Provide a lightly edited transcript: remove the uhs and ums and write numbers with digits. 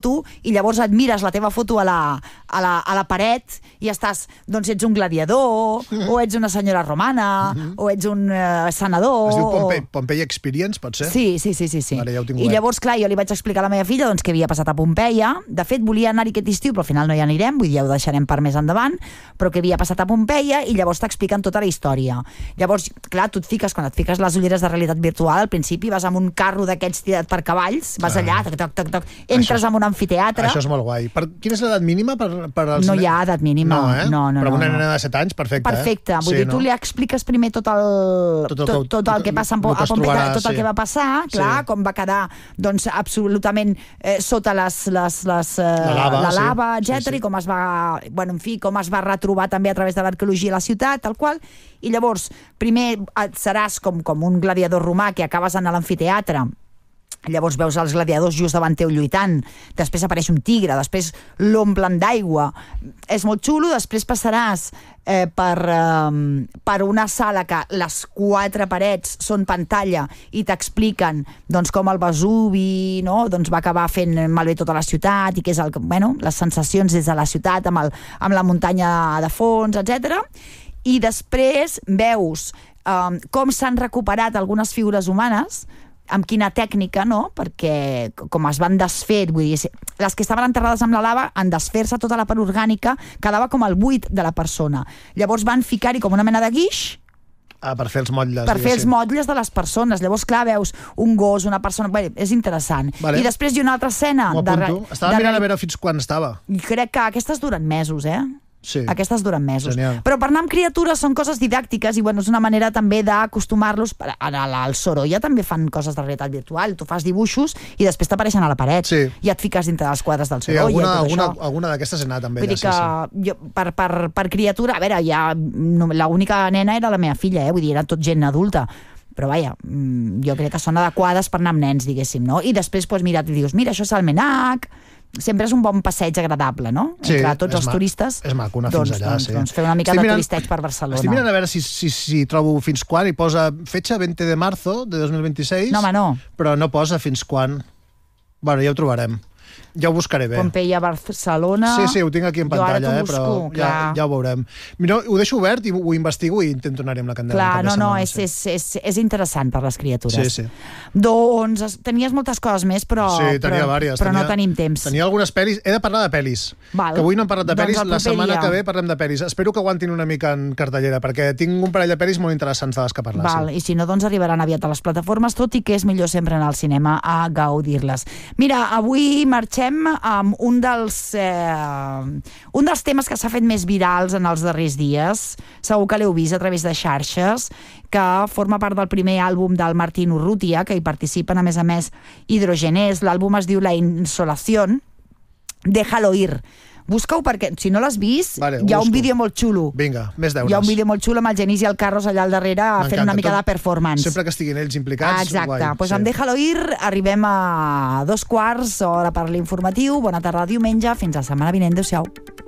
foto i llavors et mires la teva foto a la paret i estàs, doncs ets un gladiador, o ets una senyora romana, o ets un senador... Es diu Pompeia Experience, pot ser? Sí. Vale, ja ho tinc I llavors, clar, jo li vaig explicar a la meva filla doncs, què havia passat a Pompeia. De fet, volia anar-hi aquest estiu, però al final no hi anirem, vull dir, ja ho deixarem per més endavant, però què havia passat a Pompeia, i llavors t'expliquen tota la història. Llavors, clar, tu quan et fiques les ulleres de realitat virtual, al principi vas amb un carro d'aquests tirat per cavalls, vas allà, toc, entres en un amfiteatre... Això és molt guai. Quina és l'edat mínima per als... No hi ha edat mínima. No. Però una nena de 7 anys, perfecte. Perfecte. Vull dir, tu li expliques primer tot el que passa a Pompeia, tot el que va passar, clar, com va quedar doncs absolutament sota la lava, etc. I com es va, com es va retrobar també a través de l'arqueologia a la ciutat, tal qual. I llavors, primer seràs com un gladiador romà que acabes en l'amfiteatre. Llavors veus els gladiadors just davant teu lluitant, després apareix un tigre, després l'omplen d'aigua, és molt xulo. Després passaràs per una sala que les 4 parets són pantalla i t'expliquen doncs, com el Vesuvi va acabar fent malbé tota la ciutat i què és les sensacions des de la ciutat amb la muntanya de fons, etc. I després veus com s'han recuperat algunes figures humanes, amb quina tècnica, perquè com es van desfer, vull dir, les que estaven enterrades amb la lava, en desfer-se tota la part orgànica, quedava com el buit de la persona. Llavors van ficar-hi com una mena de guix per fer els motlles. Per fer els motlles de les persones. Llavors, clar, veus un gos, una persona... Bé, és interessant. Vale. I després hi ha una altra escena... M'ho apunto. Estava mirant a veure fins quan estava. Crec que aquestes duren mesos, Sí. Aquestes duren mesos. Genial. Però per anar amb criatures són coses didàctiques i és una manera també d'acostumar-los. Al Sorolla també fan coses de realitat virtual. Tu fas dibuixos i després t'apareixen a la paret i et fiques dintre dels quadres del Sorolla. Alguna d'aquestes he anat amb ella. Vull dir que jo, per criatura, a veure, l'única nena era la meva filla, vull dir, era tot gent adulta. Però vaja, jo crec que són adequades per anar amb nens, diguéssim, no? I després, mira, tu dius, mira, això és el Menac. Sempre és un bon passeig agradable, no? Sí, entre tots els turistes. És maco anar fins allà, sí. Doncs fer una mica de turisteig per Barcelona. Estic mirant a veure si trobo fins quan, i posa fecha 20 de marzo de 2026. No, home, no. Però no posa fins quan. Bueno, ja ho trobarem. Ja ho buscaré bé. Pompeia, Barcelona... Sí, ho tinc aquí en pantalla, però ja ho veurem. Mira, ho deixo obert i ho investigo i intento anar-hi amb la candela. Clar, és interessant per les criatures. Sí. Doncs tenies moltes coses més, però no tenim temps. Tenia algunes pel·lis. He de parlar de pel·lis. Que avui no hem parlat de pel·lis, la setmana que ve parlem de pel·lis. Espero que aguantin una mica en cartellera, perquè tinc un parell de pel·lis molt interessants de les que parlar. I si no, doncs arribaran aviat a les plataformes, tot i que és millor sempre anar al cinema a gaudir-les. Mira, avui marxem amb un dels temes que s'ha fet més virals en els darrers dies. Segur que l'heu vist a través de xarxes, que forma part del primer àlbum del Martín Urrutia, que hi participen, a més, Hidrogenés. L'àlbum es diu La Insolación. Déjalo ir. Busca-ho perquè, si no l'has vist, hi ha un vídeo molt xulo. Vinga, més deures. Hi ha un vídeo molt xulo amb el Genís i el Carlos allà al darrere fent una mica de performance. Sempre que estiguin ells implicats. Exacte. Doncs amb Déjalo ir arribem a 2:15, hora per l'informatiu. Bona tarda de diumenge. Fins la setmana vinent. Adéu-siau.